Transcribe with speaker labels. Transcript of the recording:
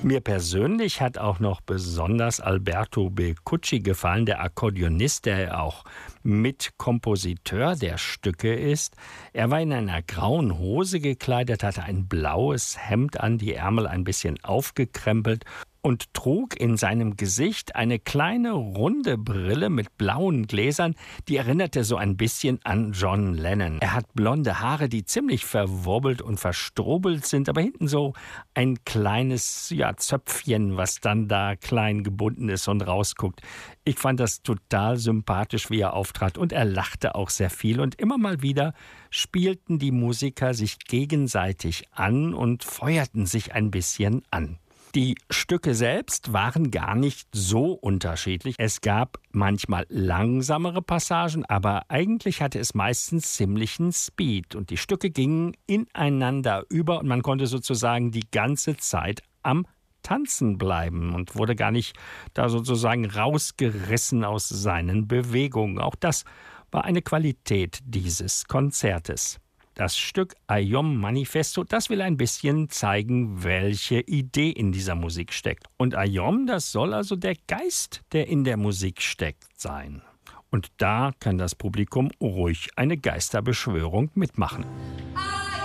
Speaker 1: Mir persönlich hat auch noch besonders Alberto Beccucci gefallen, der Akkordeonist, der auch Mitkompositeur der Stücke ist. Er war in einer grauen Hose gekleidet, hatte ein blaues Hemd an, die Ärmel ein bisschen aufgekrempelt und trug in seinem Gesicht eine kleine runde Brille mit blauen Gläsern, die erinnerte so ein bisschen an John Lennon. Er hat blonde Haare, die ziemlich verwirbelt und verstrobelt sind, aber hinten so ein kleines Zöpfchen, was dann da klein gebunden ist und rausguckt. Ich fand das total sympathisch, wie er auftrat, und er lachte auch sehr viel, und immer mal wieder spielten die Musiker sich gegenseitig an und feuerten sich ein bisschen an. Die Stücke selbst waren gar nicht so unterschiedlich. Es gab manchmal langsamere Passagen, aber eigentlich hatte es meistens ziemlichen Speed. Und die Stücke gingen ineinander über und man konnte sozusagen die ganze Zeit am Tanzen bleiben und wurde gar nicht da sozusagen rausgerissen aus seinen Bewegungen. Auch das war eine Qualität dieses Konzertes. Das Stück Ayom Manifesto, das will ein bisschen zeigen, welche Idee in dieser Musik steckt. Und Ayom, das soll also der Geist, der in der Musik steckt, sein. Und da kann das Publikum ruhig eine Geisterbeschwörung mitmachen.